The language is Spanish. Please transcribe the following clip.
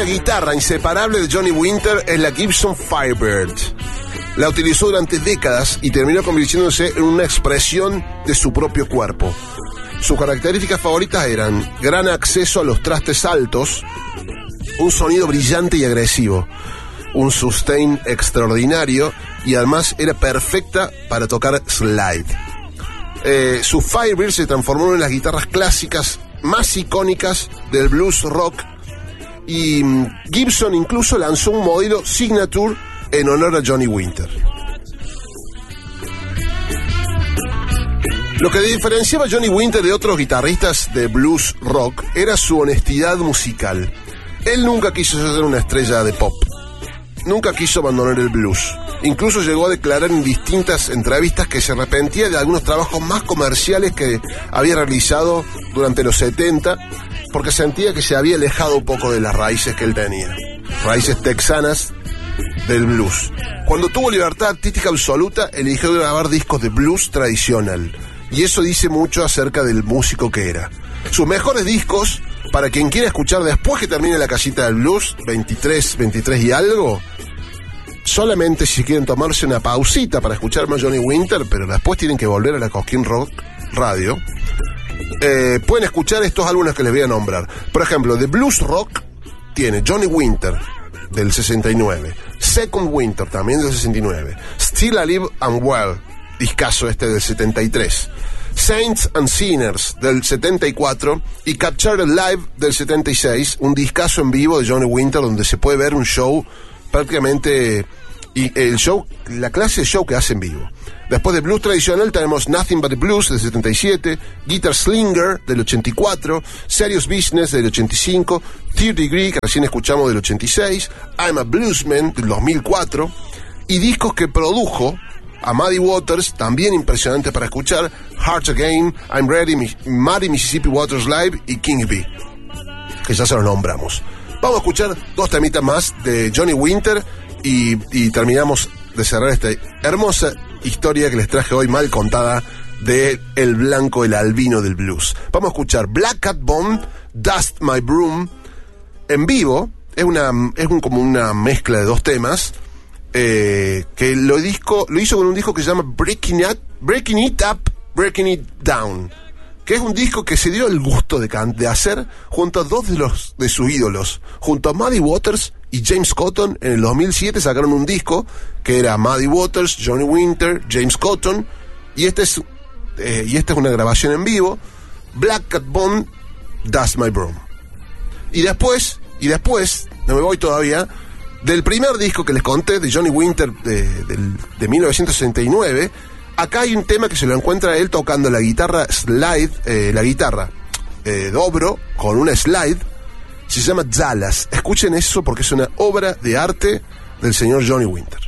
guitarra inseparable de Johnny Winter es la Gibson Firebird. La utilizó durante décadas y terminó convirtiéndose en una expresión de su propio cuerpo. Sus características favoritas eran gran acceso a los trastes altos, un sonido brillante y agresivo, un sustain extraordinario y además era perfecta para tocar slide. Su Firebird se transformó en una de las guitarras clásicas más icónicas del blues rock y Gibson incluso lanzó un modelo Signature en honor a Johnny Winter. Lo que diferenciaba a Johnny Winter de otros guitarristas de blues rock era su honestidad musical. Él nunca quiso ser una estrella de pop. Nunca quiso abandonar el blues. Incluso llegó a declarar en distintas entrevistas que se arrepentía de algunos trabajos más comerciales que había realizado durante los 70, porque sentía que se había alejado un poco de las raíces que él tenía. Raíces texanas del blues. Cuando tuvo libertad artística absoluta, eligió grabar discos de blues tradicional. Y eso dice mucho acerca del músico que era. Sus mejores discos, para quien quiera escuchar después que termine la casita del blues, 23 y algo, solamente si quieren tomarse una pausita para escuchar más Johnny Winter, pero después tienen que volver a la Cosquín Rock Radio, pueden escuchar estos álbumes que les voy a nombrar. Por ejemplo, de blues rock tiene Johnny Winter del 69, Second Winter también del 69, Still Alive and Well, discazo este del 73, Saints and Sinners del 74 y Captured Live del 76, un discazo en vivo de Johnny Winter donde se puede ver un show prácticamente, y el show, la clase de show que hace en vivo. Después de blues tradicional tenemos Nothing But the Blues del 77, Guitar Slinger del 84, Serious Business del 85, Third Degree que recién escuchamos del 86, I'm a Bluesman del 2004 y discos que produjo a Muddy Waters, también impresionante para escuchar, Heart Again, I'm Ready, Muddy Mississippi Waters Live y King B, que ya se los nombramos. Vamos a escuchar dos temitas más de Johnny Winter y terminamos de cerrar esta hermosa historia que les traje hoy mal contada de el blanco, el albino del blues. Vamos a escuchar Black Cat Bone, Dust My Broom, en vivo. Es como una mezcla de dos temas que lo hizo con un disco que se llama Breaking It Up, Breaking It Down, que es un disco que se dio el gusto de hacer junto a dos de sus ídolos, junto a Muddy Waters y James Cotton. En el 2007 sacaron un disco que era Muddy Waters, Johnny Winter, James Cotton, y esta es una grabación en vivo, Black Cat Bone, Dust My Broom. Y después, no me voy todavía, del primer disco que les conté de Johnny Winter de 1969, acá hay un tema que se lo encuentra él tocando la guitarra slide, dobro con una slide, se llama Dallas. Escuchen eso porque es una obra de arte del señor Johnny Winter.